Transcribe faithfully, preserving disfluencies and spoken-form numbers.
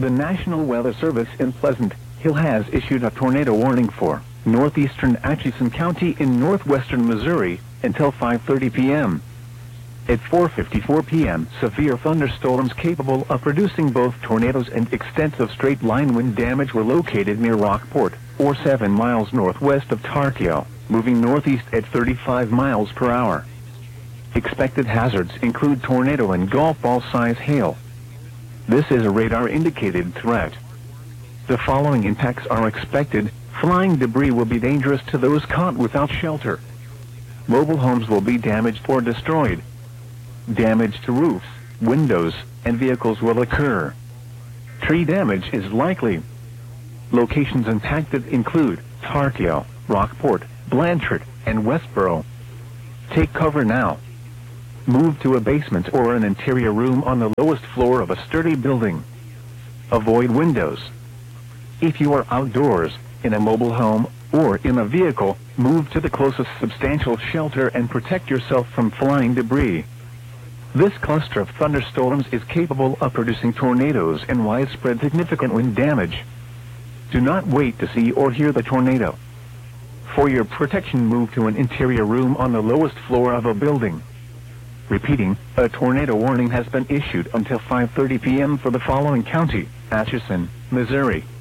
The National Weather Service in Pleasant Hill has issued a tornado warning for northeastern Atchison County in northwestern Missouri until five thirty p m At four fifty-four p m, severe thunderstorms capable of producing both tornadoes and extensive straight-line wind damage were located near Rockport, or seven miles northwest of Tarkio, moving northeast at thirty-five miles per hour. Expected hazards include tornado and golf ball-size hail. This is a radar-indicated threat. The following impacts are expected. Flying debris will be dangerous to those caught without shelter. Mobile homes will be damaged or destroyed. Damage to roofs, windows, and vehicles will occur. Tree damage is likely. Locations impacted include Tarkio, Rockport, Blanchard, and Westboro. Take cover now. Move to a basement or an interior room on the lowest floor of a sturdy building. Avoid windows. If you are outdoors, in a mobile home, or in a vehicle, move to the closest substantial shelter and protect yourself from flying debris. This cluster of thunderstorms is capable of producing tornadoes and widespread significant wind damage. Do not wait to see or hear the tornado. For your protection, move to an interior room on the lowest floor of a building. Repeating, a tornado warning has been issued until five thirty p m for the following county: Atchison, Missouri,